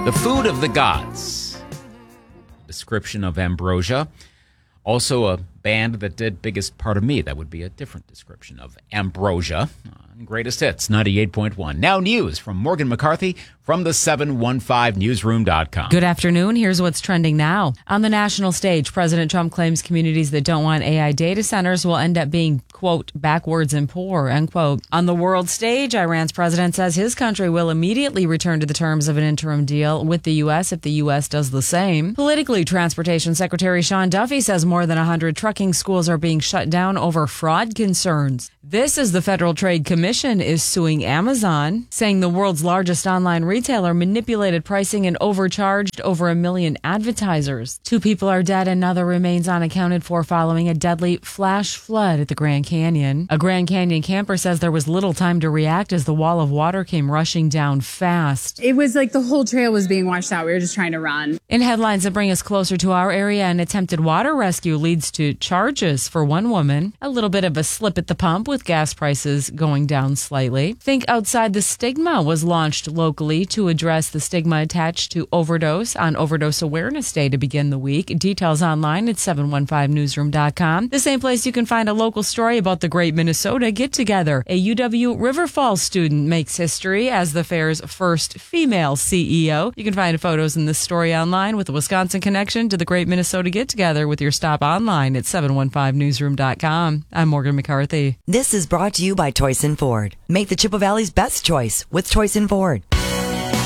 The food of the gods. Description of Ambrosia. Also a band that did Biggest Part of Me. That would be a different description of Ambrosia. Greatest Hits, 98.1. Now news from Morgan McCarthy from the 715newsroom.com. Good afternoon. Here's what's trending now. On the national stage, President Trump claims communities that don't want AI data centers will end up being, quote, backwards and poor, unquote. On the world stage, Iran's president says his country will immediately return to the terms of an interim deal with the U.S. if the U.S. does the same. Politically, Transportation Secretary Sean Duffy says more than 100 trucking schools are being shut down over fraud concerns. This is the Federal Trade Commission is suing Amazon, saying the world's largest online retailer manipulated pricing and overcharged over 1 million advertisers. 2 people are dead, another remains unaccounted for following a deadly flash flood at the Grand Canyon. A Grand Canyon camper says there was little time to react as the wall of water came rushing down fast. It was like the whole trail was being washed out. We were just trying to run. In headlines that bring us closer to our area, an attempted water rescue leads to charges for one woman. A little bit of a slip at the pump with gas prices going down slightly. Think Outside the Stigma was launched locally to address the stigma attached to overdose on Overdose Awareness Day to begin the week. Details online at 715newsroom.com. The same place you can find a local story about the Great Minnesota Get-Together. A UW River Falls student makes history as the fair's first female CEO. You can find photos in this story online with a Wisconsin connection to the Great Minnesota Get-Together with your stop online at 715newsroom.com. I'm Morgan McCarthy. This is brought to you by Toyson Ford. Make the Chippewa Valley's best choice with Toyson Ford.